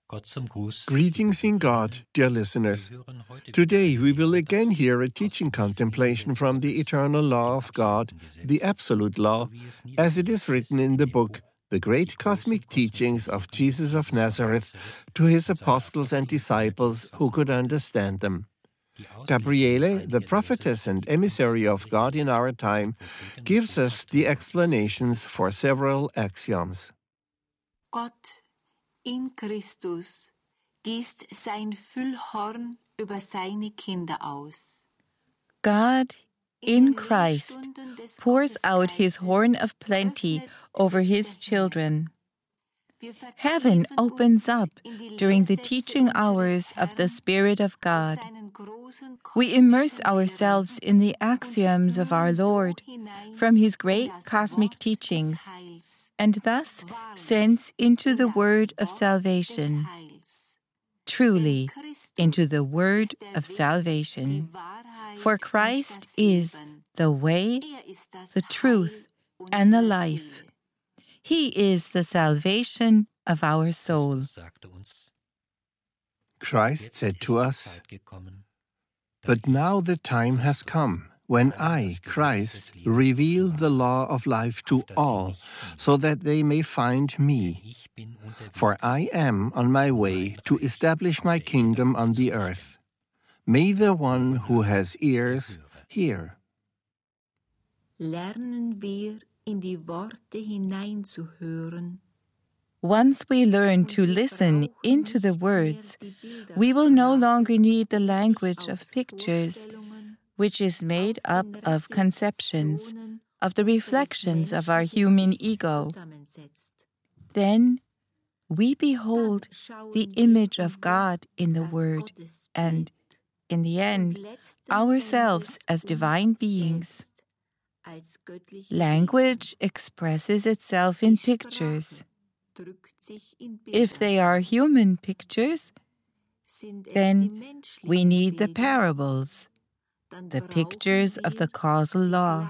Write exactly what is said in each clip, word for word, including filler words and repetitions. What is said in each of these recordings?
Greetings in God, dear listeners. Today we will again hear a teaching contemplation from the eternal law of God, the absolute law, as it is written in the book, The Great Cosmic Teachings of Jesus of Nazareth, to his apostles and disciples who could understand them. Gabriele, the prophetess and emissary of God in our time, gives us the explanations for several axioms. Gott in Christus gießt sein Füllhorn über seine Kinder aus. God in Christ pours out his horn of plenty over his children. Heaven opens up during the teaching hours of the Spirit of God. We immerse ourselves in the axioms of our Lord from his great cosmic teachings, and thus sense into the word of salvation. Truly, into the word of salvation. For Christ is the way, the truth, and the life. He is the salvation of our soul. Christ said to us, "But now the time has come when I, Christ, reveal the law of life to all, so that they may find me. For I am on my way to establish my kingdom on the earth. May the one who has ears hear." Lernen wir in die Worte hineinzuhören. Once we learn to listen into the words, we will no longer need the language of pictures, which is made up of conceptions, of the reflections of our human ego. Then we behold the image of God in the Word, and, in the end, ourselves as divine beings. Language expresses itself in pictures. If they are human pictures, then we need the parables, the pictures of the causal law.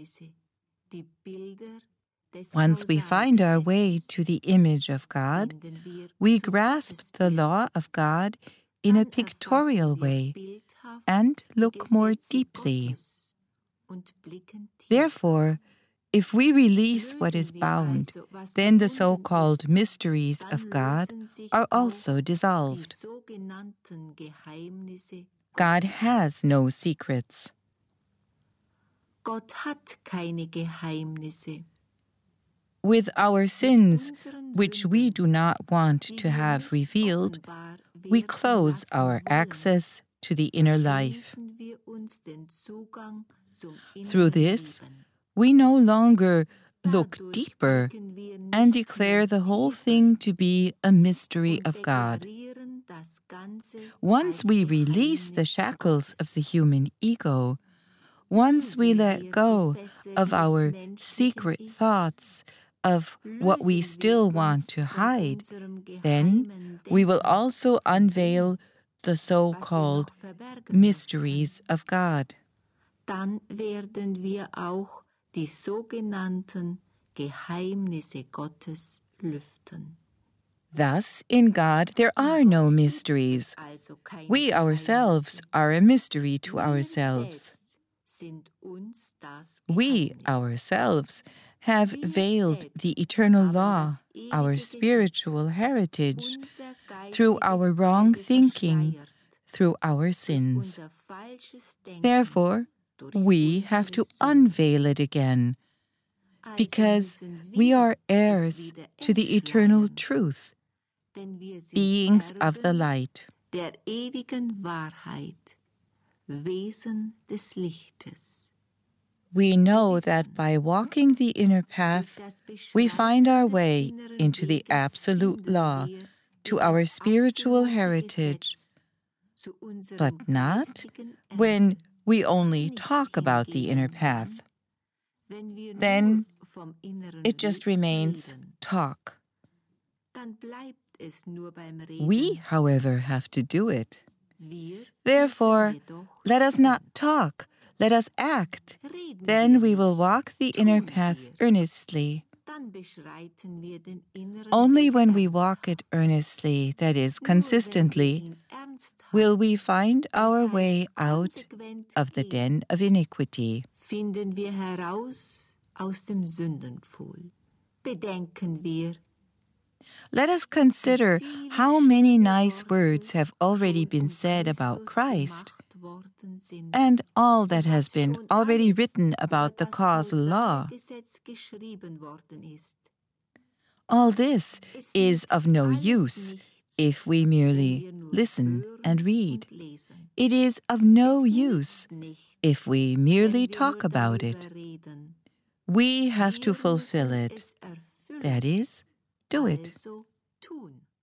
Once we find our way to the image of God, we grasp the law of God in a pictorial way and look more deeply. Therefore, if we release what is bound, then the so-called mysteries of God are also dissolved. God has no secrets. Gott hat keine Geheimnisse. With our sins, which we do not want to have revealed, we close our access to the inner life. Through this, we no longer look deeper and declare the whole thing to be a mystery of God. Once we release the shackles of the human ego, once we let go of our secret thoughts, of what we still want to hide, then we will also unveil the so-called mysteries of God. Dann werden wir auch die sogenannten Geheimnisse Gottes lüften. Thus, in God there are no mysteries. We ourselves are a mystery to ourselves. We ourselves have veiled the eternal law, our spiritual heritage, through our wrong thinking, through our sins. Therefore, we have to unveil it again, because we are heirs to the eternal truth, beings of the light. Der ewigen Wahrheit, Wesen des Lichtes. We know that by walking the inner path, we find our way into the absolute law, to our spiritual heritage, but not when we only talk about the inner path. Then it just remains talk. We, however, have to do it. Therefore, let us not talk, let us act. Then we will walk the inner path earnestly. Only when we walk it earnestly, that is, consistently, will we find our way out of the den of iniquity. Finden wir heraus aus dem Sündenpfuhl. Bedenken wir. Let us consider how many nice words have already been said about Christ and all that has been already written about the causal law. All this is of no use if we merely listen and read. It is of no use if we merely talk about it. We have to fulfill it. That is, do it.